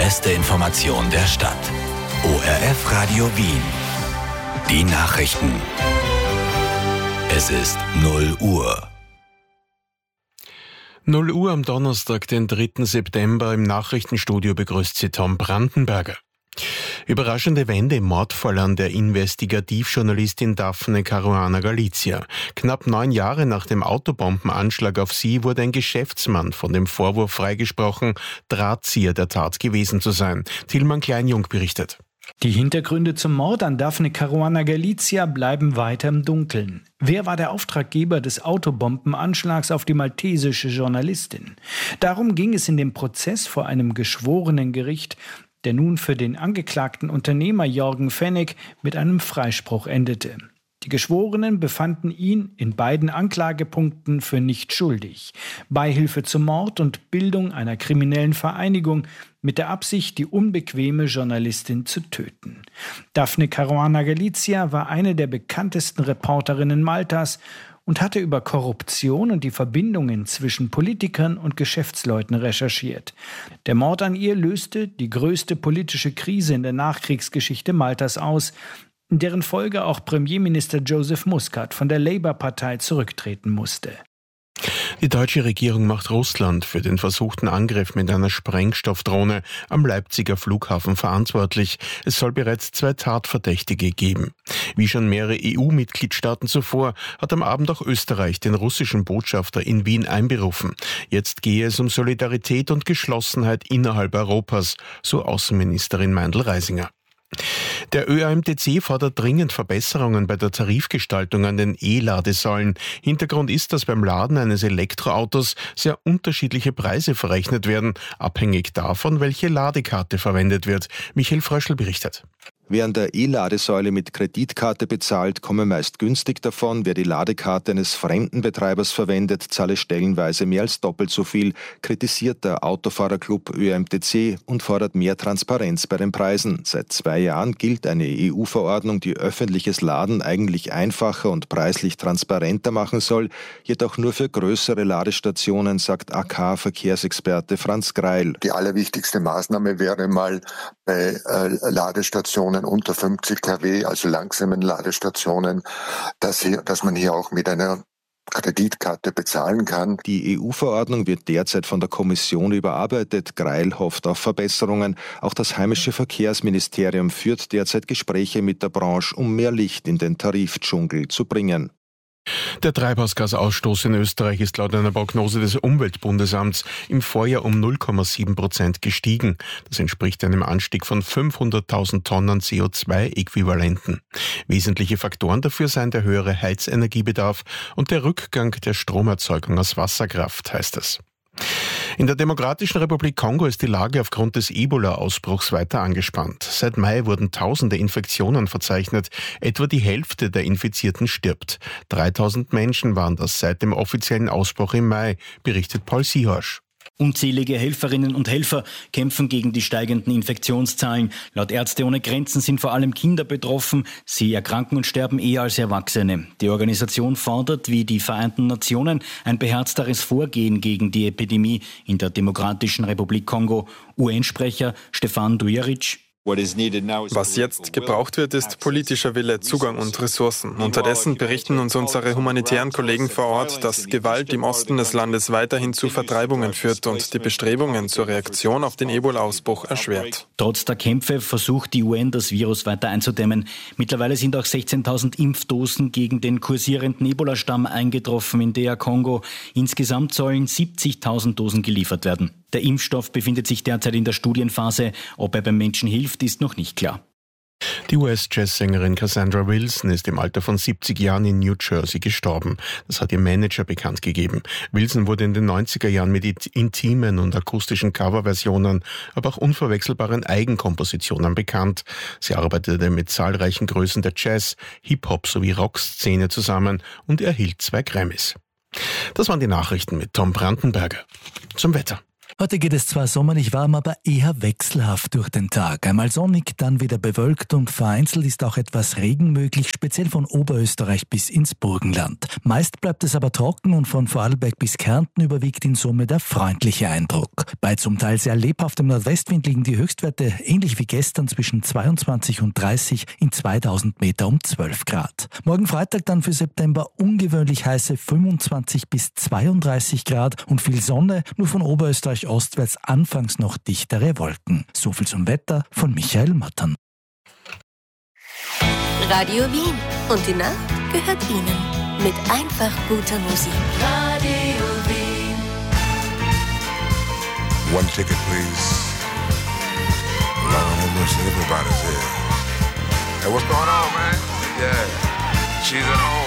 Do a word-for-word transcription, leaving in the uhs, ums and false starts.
beste Information der Stadt. O R F Radio Wien. Die Nachrichten. Es ist null Uhr. null Uhr am Donnerstag, den dritten September. Im Nachrichtenstudio begrüßt Sie Tom Brandenberger. Überraschende Wende im Mordfall an der Investigativjournalistin Daphne Caruana Galizia. Knapp neun Jahre nach dem Autobombenanschlag auf sie wurde ein Geschäftsmann von dem Vorwurf freigesprochen, Drahtzieher der Tat gewesen zu sein. Tilman Kleinjung berichtet. Die Hintergründe zum Mord an Daphne Caruana Galizia bleiben weiter im Dunkeln. Wer war der Auftraggeber des Autobombenanschlags auf die maltesische Journalistin? Darum ging es in dem Prozess vor einem Geschworenengericht, der nun für den angeklagten Unternehmer Jorgen Fennig mit einem Freispruch endete. Die Geschworenen befanden ihn in beiden Anklagepunkten für nicht schuldig. Beihilfe zum Mord und Bildung einer kriminellen Vereinigung mit der Absicht, die unbequeme Journalistin zu töten. Daphne Caruana Galizia war eine der bekanntesten Reporterinnen Maltas und hatte über Korruption und die Verbindungen zwischen Politikern und Geschäftsleuten recherchiert. Der Mord an ihr löste die größte politische Krise in der Nachkriegsgeschichte Maltas aus, in deren Folge auch Premierminister Joseph Muscat von der Labour-Partei zurücktreten musste. Die deutsche Regierung macht Russland für den versuchten Angriff mit einer Sprengstoffdrohne am Leipziger Flughafen verantwortlich. Es soll bereits zwei Tatverdächtige geben. Wie schon mehrere E U-Mitgliedstaaten zuvor hat am Abend auch Österreich den russischen Botschafter in Wien einberufen. Jetzt gehe es um Solidarität und Geschlossenheit innerhalb Europas, so Außenministerin Meindl-Reisinger. Der Ö A M T C fordert dringend Verbesserungen bei der Tarifgestaltung an den E-Ladesäulen. Hintergrund ist, dass beim Laden eines Elektroautos sehr unterschiedliche Preise verrechnet werden, abhängig davon, welche Ladekarte verwendet wird. Michael Fröschl berichtet. Wer an der E-Ladesäule mit Kreditkarte bezahlt, komme meist günstig davon. Wer die Ladekarte eines fremden Betreibers verwendet, zahle stellenweise mehr als doppelt so viel, kritisiert der Autofahrerclub Ö A M T C und fordert mehr Transparenz bei den Preisen. Seit zwei Jahren gilt eine E U-Verordnung, die öffentliches Laden eigentlich einfacher und preislich transparenter machen soll, jedoch nur für größere Ladestationen, sagt A K-Verkehrsexperte Franz Greil. Die allerwichtigste Maßnahme wäre mal bei äh, Ladestationen unter fünfzig Kilowatt, also langsamen Ladestationen, dass, hier, dass man hier auch mit einer Kreditkarte bezahlen kann. Die E U-Verordnung wird derzeit von der Kommission überarbeitet. Greil hofft auf Verbesserungen. Auch das heimische Verkehrsministerium führt derzeit Gespräche mit der Branche, um mehr Licht in den Tarifdschungel zu bringen. Der Treibhausgasausstoß in Österreich ist laut einer Prognose des Umweltbundesamts im Vorjahr um null Komma sieben Prozent gestiegen. Das entspricht einem Anstieg von fünfhunderttausend Tonnen C O zwei Äquivalenten. Wesentliche Faktoren dafür seien der höhere Heizenergiebedarf und der Rückgang der Stromerzeugung aus Wasserkraft, heißt es. In der Demokratischen Republik Kongo ist die Lage aufgrund des Ebola-Ausbruchs weiter angespannt. Seit Mai wurden tausende Infektionen verzeichnet. Etwa die Hälfte der Infizierten stirbt. dreitausend Menschen waren das seit dem offiziellen Ausbruch im Mai, berichtet Paul Sihorsch. Unzählige Helferinnen und Helfer kämpfen gegen die steigenden Infektionszahlen. Laut Ärzte ohne Grenzen sind vor allem Kinder betroffen. Sie erkranken und sterben eher als Erwachsene. Die Organisation fordert, wie die Vereinten Nationen, ein beherzteres Vorgehen gegen die Epidemie in der Demokratischen Republik Kongo. U N-Sprecher Stefan Dujarric: Was jetzt gebraucht wird, ist politischer Wille, Zugang und Ressourcen. Unterdessen berichten uns unsere humanitären Kollegen vor Ort, dass Gewalt im Osten des Landes weiterhin zu Vertreibungen führt und die Bestrebungen zur Reaktion auf den Ebola-Ausbruch erschwert. Trotz der Kämpfe versucht die U N, das Virus weiter einzudämmen. Mittlerweile sind auch sechzehntausend Impfdosen gegen den kursierenden Ebola-Stamm eingetroffen in D R Kongo. Insgesamt sollen siebzigtausend Dosen geliefert werden. Der Impfstoff befindet sich derzeit in der Studienphase. Ob er beim Menschen hilft, ist noch nicht klar. Die U S-Jazzsängerin Cassandra Wilson ist im Alter von siebzig Jahren in New Jersey gestorben. Das hat ihr Manager bekannt gegeben. Wilson wurde in den neunziger Jahren mit intimen und akustischen Coverversionen, aber auch unverwechselbaren Eigenkompositionen bekannt. Sie arbeitete mit zahlreichen Größen der Jazz-, Hip-Hop- sowie Rockszene zusammen und erhielt zwei Grammys. Das waren die Nachrichten mit Tom Brandenberger. Zum Wetter. Heute geht es zwar sommerlich warm, aber eher wechselhaft durch den Tag. Einmal sonnig, dann wieder bewölkt und vereinzelt ist auch etwas Regen möglich, speziell von Oberösterreich bis ins Burgenland. Meist bleibt es aber trocken und von Vorarlberg bis Kärnten überwiegt in Summe der freundliche Eindruck. Bei zum Teil sehr lebhaftem Nordwestwind liegen die Höchstwerte ähnlich wie gestern zwischen zweiundzwanzig und dreißig, in zweitausend Meter um zwölf Grad. Morgen Freitag dann für September ungewöhnlich heiße fünfundzwanzig bis zweiunddreißig Grad und viel Sonne, nur von Oberösterreich ostwärts anfangs noch dichtere Wolken. So viel zum Wetter von Michael Mattern. Radio Wien. Und die Nacht gehört Ihnen. Mit einfach guter Musik. Radio Wien. One ticket, please. Lord have mercy, everybody's here. Hey, what's going on, man? Yeah, she's at home.